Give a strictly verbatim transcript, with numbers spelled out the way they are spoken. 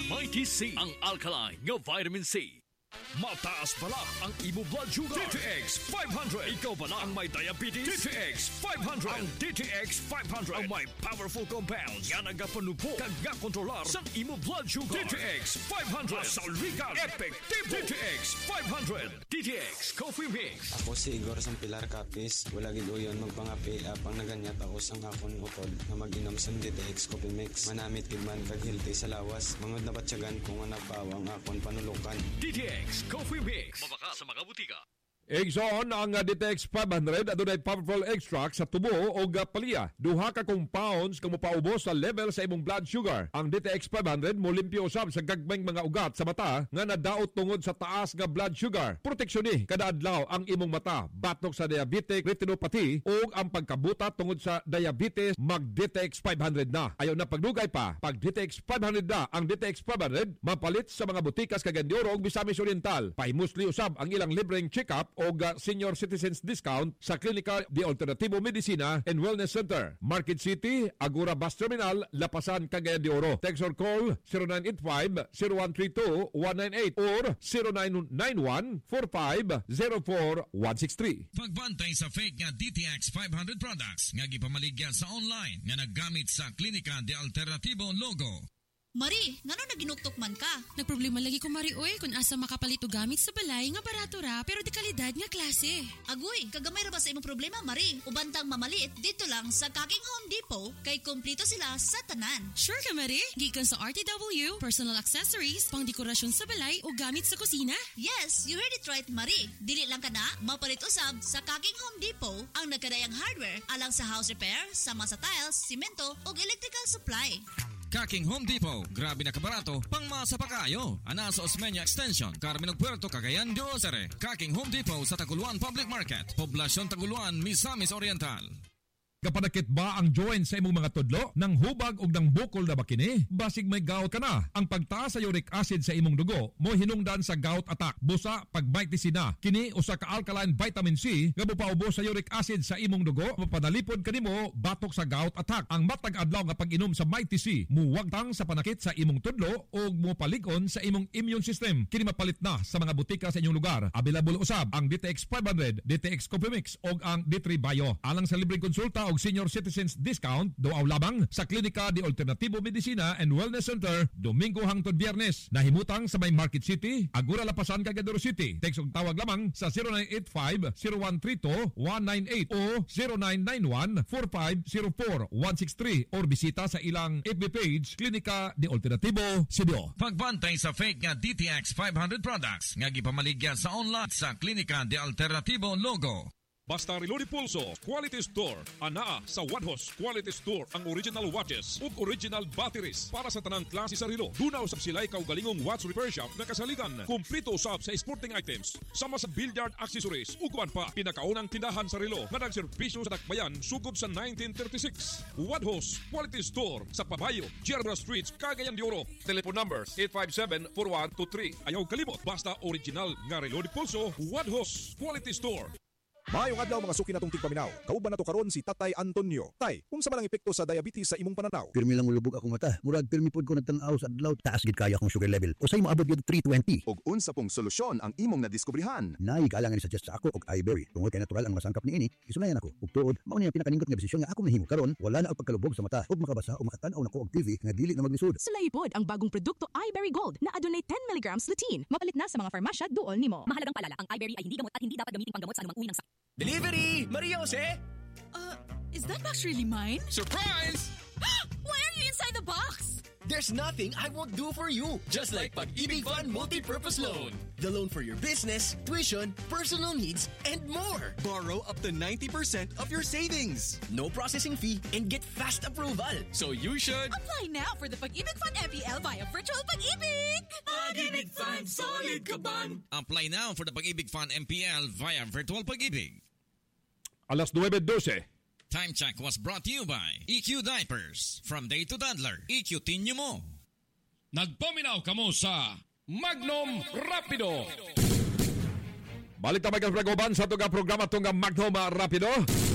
Mighty C, ang alkaline nga vitamin C. Mataas pala ang imo blood sugar. D T X five hundred. Ikaw pala ang may diabetes. D T X five hundred. Ang D T X five hundred ang may powerful compounds nga nagapanupo kag nga kontrolar sa imo blood sugar. D T X five hundred. Salrigan. Epektibo. D T X five hundred. D T X Coffee Mix. Ako si Igor sang Pilar Capis. Wala gid uyon magpangapi apang naganyat ako sang akon utod na mag-inom sa D T X Coffee Mix. Manamit gid man kag healthy sa lawas. Mangod na batyagan kung ano pa ang akon panulukan. D T X Coffee Mix. Mabaka sa mga butika. Exxon ang D T X five hundred adunay powerful extract sa tubo o palya. Duha ka compounds kang mopaubos sa level sa imong blood sugar. Ang D T X five hundred mo limpyo usab sa gagmayng mga ugat sa mata nga nadaot tungod sa taas nga blood sugar. Proteksyon ni kada adlaw ang imong mata batok sa diabetic retinopathy o ang pagkabuta tungod sa diabetes. Mag D T X five hundred na. Ayaw na pagdugay pa. Pag D T X five hundred na ang D T X five hundred mapalit sa mga butikas kag Andioro ug Misamis Oriental. Pahimusli usab ang ilang libreng check-up o senior citizens discount sa Klinika de Alternativo Medicina and Wellness Center, Market City, Agora Bus Terminal, Lapasan, Cagayan de Oro. Text or call zero nine eight five, zero one three two, one nine eight or zero nine nine one, four five zero four, one six three. Pagbantay sa fake nga D T X five hundred products nga gipamaligya sa online nga naggamit sa Klinika de Alternativo logo. Mari, ngano na ginuktok man ka? Nagproblema lagi ko, Mari, oy, kung asa makapalit o gamit sa balay nga barato ra, pero di kalidad nga klase. Agoy, kagamay ra ba sa imong problema, Mari? Ubantang mamaliit, dito lang sa Kaking Home Depot, kay kompleto sila sa tanan. Sure ka, Mari? Gikan sa R T W, personal accessories, pang dekorasyon sa balay o gamit sa kusina? Yes, you heard it right, Mari. Dili lang ka na, mapalit usab sa Kaking Home Depot ang nagkadayang hardware alang sa house repair, sama sa tiles, simento o electrical supply. Kaking Home Depot, grabe na kabarato, pang masa pa kayo. Ana sa Osmeña Extension, Carmen Puerto, Cagayan de Oro. Kaking Home Depot sa Taguluan Public Market, Poblasyon Taguluan, Misamis Oriental. Kapanakit ba ang joint sa imong mga tudlo? Nang hubag o nang bukol na ba kini? Basig may gout ka na. Ang pagtaas sa uric acid sa imong dugo mo hinungdan sa gout attack. Busa pagmaitisina. Kini usa ka alkaline vitamin C nga mopaubos sa uric acid sa imong dugo. Mapanalipod kanimo batok sa gout attack. Ang matag adlaw nga pag-inom sa Mighty C muwagtang sa panakit sa imong tudlo o mopalig-on sa imong immune system. Kini mapalit na sa mga butika sa inyong lugar. Available usab ang D T X five hundred, D T X Coffee Mix o ang D three Bio. Alang sa libreng konsulta og senior citizens discount doaw labang sa Klinika de Alternativo Medicina and Wellness Center Domingo hangtod Biyernes. Nahimutang sa may Market City, Agora Lapasan, Cagayan de Oro City. Text og tawag lamang sa zero nine eight five, zero one three two, one nine eight o zero nine nine one, four five zero four, one six three or bisita sa ilang F B page Klinika de Alternativo Cebu. Pagbantay sa fake nga D T X five hundred products nga gipamaligya sa online sa Klinika de Alternativo logo. Basta Relo de Pulso Quality Store. Anaa sa Wadhos Quality Store ang original watches ug original batteries para sa tanang klase sa relo. Dunaw sa silay kaugalingong watch repair shop na kasaligan. Kumplito usab sa sporting items, sama sa billiard accessories ug kuan pa. Pinakaunang tindahan sa relo nga nagserbisyo sa dakbayan sugod sa nineteen thirty-six. Wadhos Quality Store sa Pabayo, Gerber Street, Cagayan de Oro. Telephone numbers eight five seven, four one two three. Ayaw kalimot, basta original nga Relo de Pulso, Wadhos Quality Store. Maayong adlaw mga suki natong tigpaminaw. Kauban nato karon si Tatay Antonio. Tay, kung sa malang epekto sa diabetes sa imong pananaw? Pirmi lang ulubog akong mata. Murag pirmi pod ko nagtan-aw sa adlaw. Taas gid kaya akong sugar level. Usay mo abot gyud three twenty. Og unsa pong solusyon ang imong nadiskubrihan? Nay kalangan ni suggest sa ako og iBerry. Tungod kay natural ang masangkap niini, isulayan ako. Ug tuod, mao ni ang pinakaningot nga desisyon nga ako nahimo karon. Wala na og pagkalubog sa mata ug makabasa o makatan-aw nako og T V nga dili na maglisod. Sulay pod ang bagong produkto iBerry Gold na adunay ten milligrams lutein. Mapalit na sa mga farmasya duol nimo. Mahalagang paalala, ang iBerry ay hindi gamot at hindi dapat gamitin panggamot sa anumang uri ng sakit. Delivery! Maria Jose? Uh, is that box really mine? Surprise! Why are you inside the box? There's nothing I won't do for you. Just like Pag-ibig Fund Multi-Purpose Loan. The loan for your business, tuition, personal needs, and more. Borrow up to ninety percent of your savings. No processing fee and get fast approval. So you should... Apply now for the Pag-ibig Fund M P L via Virtual Pag-ibig. Pag-ibig Fund, solid kaban. Apply now for the Pag-ibig Fund M P L via Virtual Pag-ibig. Alas nueve twelve. Time check was brought to you by E Q Diapers. From day to toddler, E Q tinyo mo. Nagpaminaw kamo sa Magnum Rapido. Balik ta mga kapragoban sa tuga programa tunga Magnum Rapido.